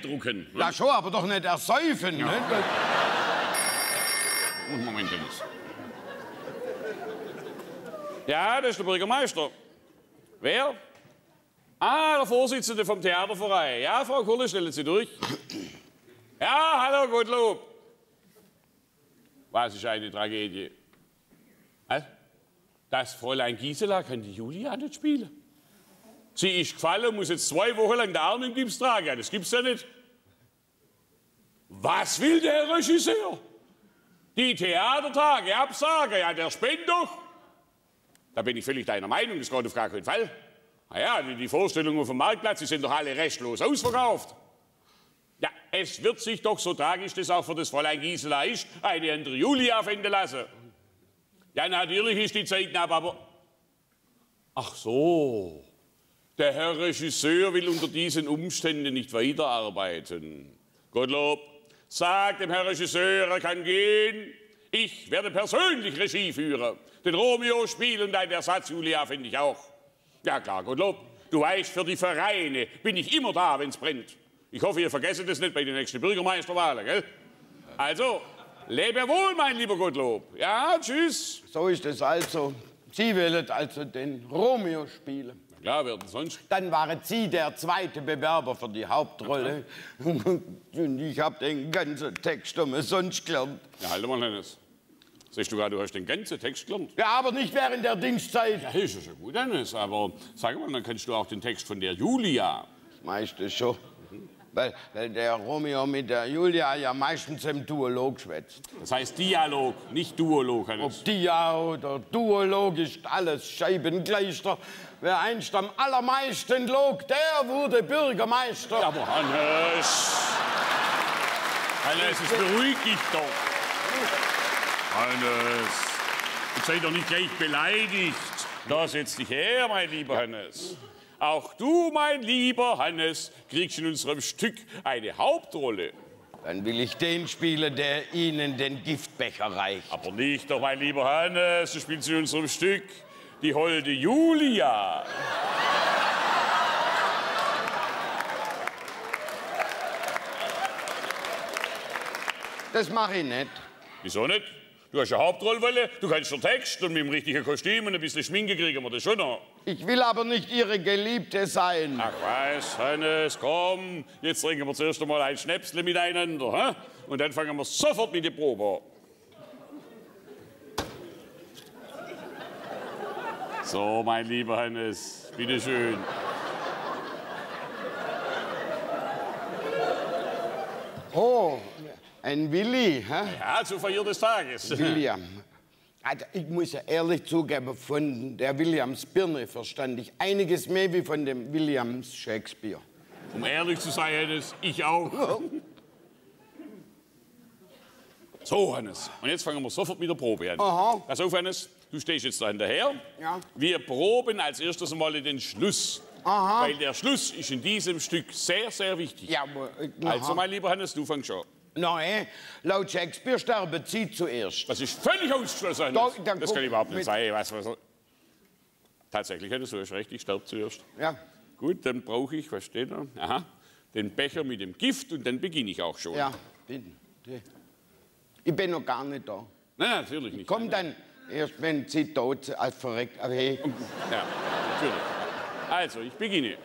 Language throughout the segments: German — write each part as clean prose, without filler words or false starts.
beeindrucken. Ja, schon, aber doch nicht ersäufen. Ja. Ne? Moment, Dennis. Ja, das ist der Bürgermeister. Wer? Ah, der Vorsitzende vom Theaterverein. Ja, Frau Kurle, stellen Sie durch. Ja, hallo, Gottlob. Was ist eine Tragödie? Was? Das Fräulein Gisela kann die Julia nicht spielen. Sie ist gefallen und muss jetzt 2 Wochen lang den Arm im Gips tragen. Ja, das gibt's ja nicht. Was will der Regisseur? Die Theatertage absagen? Ja, der spinnt doch. Da bin ich völlig deiner Meinung, das geht auf gar keinen Fall. Na ja, die Vorstellungen auf dem Marktplatz, die sind doch alle restlos ausverkauft. Ja, es wird sich doch, so tragisch das auch für das Fräulein Gisela ist, eine andere Julia finden lassen. Ja, natürlich ist die Zeit knapp, aber... Ach so, der Herr Regisseur will unter diesen Umständen nicht weiterarbeiten. Gottlob, sag dem Herr Regisseur, er kann gehen. Ich werde persönlich Regie führen. Den Romeo spielen und eine Ersatz-Julia finde ich auch. Ja klar, Gottlob, du weißt, für die Vereine bin ich immer da, wenn's brennt. Ich hoffe, ihr vergesst das nicht bei den nächsten Bürgermeisterwahlen, gell? Also, lebe wohl, mein lieber Gottlob. Ja, tschüss. So ist es also. Sie wollen also den Romeo spielen. Ja, wer denn sonst? Dann waren Sie der zweite Bewerber für die Hauptrolle. Und ich habe den ganzen Text umsonst gelernt. Ja, halt mal, Hennes. Siehst du gerade, du hast den ganzen Text gelernt? Ja, aber nicht während der Dienstzeit. Ja, ist ja schon gut, Hennes. Aber sag mal, dann kennst du auch den Text von der Julia. Meistens schon. Weil der Romeo mit der Julia ja meistens im Duolog schwätzt. Das heißt Dialog, nicht Duolog, Hennes. Ob Dia oder Duolog ist alles Scheibengleister. Wer einst am allermeisten log, der wurde Bürgermeister. Ja, aber Hannes! Hannes, jetzt beruhig dich doch. Hannes, jetzt sei doch nicht gleich beleidigt. Da setz dich her, mein lieber Hannes. Auch du, mein lieber Hannes, kriegst in unserem Stück eine Hauptrolle. Dann will ich den spielen, der Ihnen den Giftbecher reicht. Aber nicht doch, mein lieber Hannes, du spielst in unserem Stück die holde Julia. Das mache ich nicht. Wieso nicht? Du hast eine Hauptrolle, du kannst den Text und mit dem richtigen Kostüm und ein bisschen Schminke kriegen wir das schon noch. Ich will aber nicht Ihre Geliebte sein. Ach was, Hannes, komm, jetzt trinken wir zuerst einmal ein Schnäpsle miteinander, hä? Und dann fangen wir sofort mit der Probe an. So, mein lieber Hannes, bitteschön. Oh, ein Willi, hä? Ja, zur Feier des Tages. William. Also ich muss ja ehrlich zugeben, von der Williams Birne verstand ich einiges mehr wie von dem Williams Shakespeare. Um ehrlich zu sein, Hannes, ich auch. So, Hannes, und jetzt fangen wir sofort mit der Probe an. Aha. Pass auf, Hannes, du stehst jetzt da hinterher. Ja. Wir proben als erstes mal den Schluss. Aha. Weil der Schluss ist in diesem Stück sehr, sehr wichtig. Ja, aber, Also, mein lieber Hannes, du fängst schon. Nein, laut Shakespeare sterben Sie zuerst. Das ist völlig ausgeschlossen, Hannes. Da Das kann überhaupt nicht sein. Was. Tatsächlich, Hannes, du hast recht, ich sterbe zuerst. Ja. Gut, dann brauche ich, was steht da? Aha, den Becher mit dem Gift und dann beginne ich auch schon. Ja, bitte. Ich bin noch gar nicht da. Nein, natürlich nicht. Komm dann erst, wenn Sie tot sind, als verreckt. Hey. Ja, natürlich. Also, ich beginne.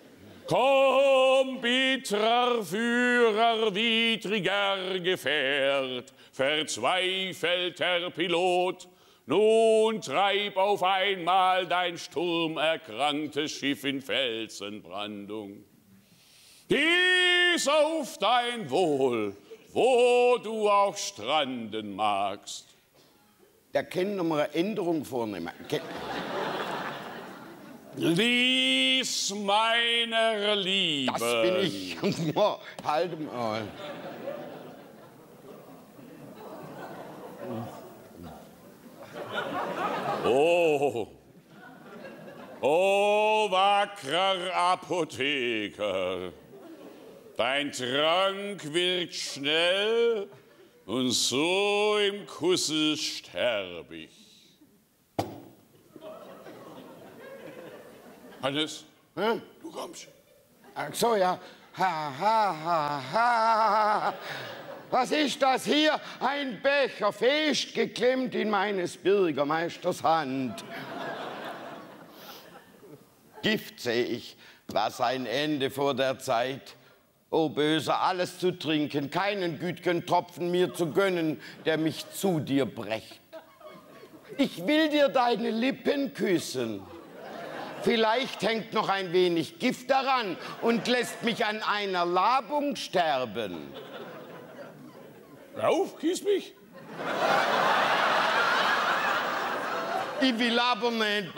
Komm, bitterer Führer, widriger Gefährt, verzweifelter Pilot, nun treib auf einmal dein sturmerkranktes Schiff in Felsenbrandung. Dies auf dein Wohl, wo du auch stranden magst. Da können wir mal eine Änderung vornehmen. Dies meiner Liebe. Das bin ich. Halt mal. Oh, oh, wackerer Apotheker, dein Trank wirkt schnell und so im Kusse sterb ich. Hannes, Hm? du kommst. Ach so, ja. ha, ha, ha, ha. Was ist das hier? Ein Becher, festgeklemmt in meines Bürgermeisters Hand. Gift seh ich, was ein Ende vor der Zeit. O Böser, alles zu trinken, keinen güt'gen Tropfen mir zu gönnen, der mich zu dir brächt. Ich will dir deine Lippen küssen. Vielleicht hängt noch ein wenig Gift daran und lässt mich an einer Labung sterben. Hör auf, küss mich. Ich will aber nicht.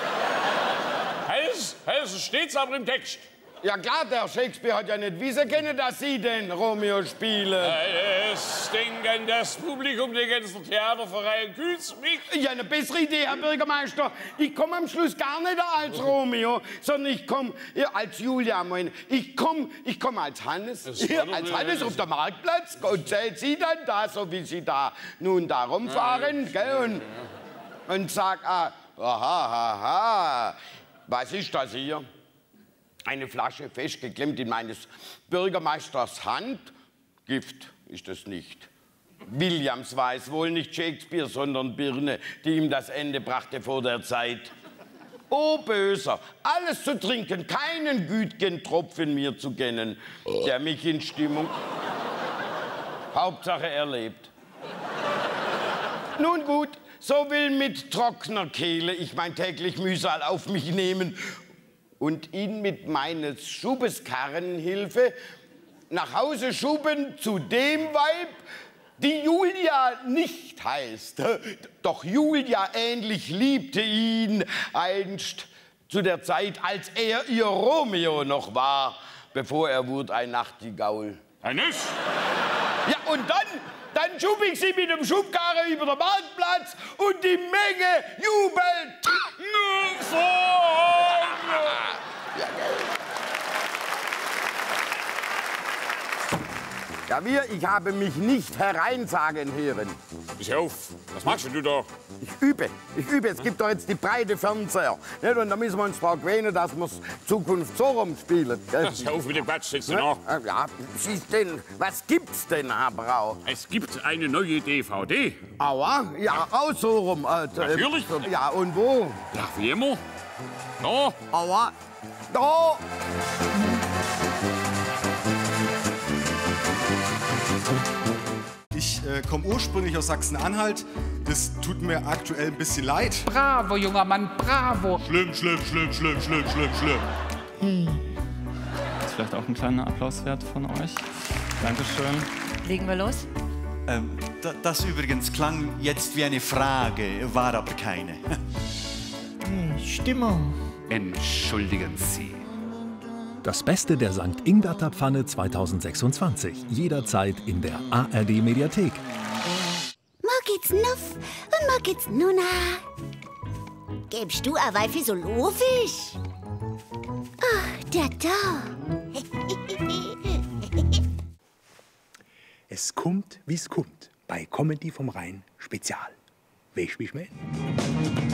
Es steht's aber im Text. Ja klar, der Shakespeare hat ja nicht wissen können, dass Sie den Romeo spielen. Es denken das Publikum, der ganze Theaterverein küsst mich. Ja, eine bessere Idee, Herr Bürgermeister. Ich komme am Schluss gar nicht als Romeo, sondern ich komme als Julia. Ich komm als Hannes. Als Hannes auf dem Marktplatz und zählt Sie dann da, so wie Sie da nun da rumfahren, gell, und sag, aha, was ist das hier? Eine Flasche festgeklemmt in meines Bürgermeisters Hand. Gift ist es nicht. Williams war es wohl, nicht Shakespeare, sondern Birne, die ihm das Ende brachte vor der Zeit. O Böser, alles zu trinken, keinen güt'gen Tropfen mir zu gönnen, der mich in Stimmung... Hauptsache er lebt. Nun gut, so will mit trockener Kehle ich mein täglich Mühsal auf mich nehmen und ihn mit meines Schubes Karrenhilfe nach Hause schuben zu dem Weib, die Julia nicht heißt. Doch Julia ähnlich liebte ihn einst zu der Zeit, als er ihr Romeo noch war, bevor er wurde ein Nachtigaul. Hannes? Ja, und dann schub ich sie mit dem Schubkarre über den Marktplatz und die Menge jubelt. Ja, ich habe mich nicht hereinsagen hören. Pass auf, was machst du da? Ich übe. Es gibt doch jetzt die breite Fernseher. Nicht? Und da müssen wir uns daran gewöhnen, dass wir es Zukunft so rumspielen. Pass auf mit dem Quatsch, sitzt du noch. Ja, was gibt's denn, Herr Brau? Es gibt eine neue DVD. Aua, ja, auch so rum. Natürlich. Ja, und wo? Ja, wie immer. Da. Aua, da. Ich komme ursprünglich aus Sachsen-Anhalt. Das tut mir aktuell ein bisschen leid. Bravo, junger Mann, bravo. Schlimm. Ist vielleicht auch ein kleiner Applaus wert von euch. Dankeschön. Legen wir los? Das übrigens klang jetzt wie eine Frage, war aber keine. Stimmung. Entschuldigen Sie. Das Beste der St. Ingberter Pfanne 2026. Jederzeit in der ARD-Mediathek. Morgens Nuff und morgens Nuna. Gäbst du a Weifi so lofisch? Ach, der da. Es kommt, wie's kommt. Bei Comedy vom Rhein Spezial. Weißt du, wie ich mein?